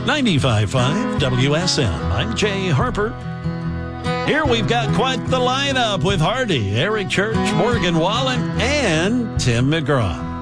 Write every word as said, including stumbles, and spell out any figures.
ninety-five point five W S M. I'm Jay Harper. Here we've got quite the lineup with Hardy, Eric Church, Morgan Wallen, and Tim McGraw.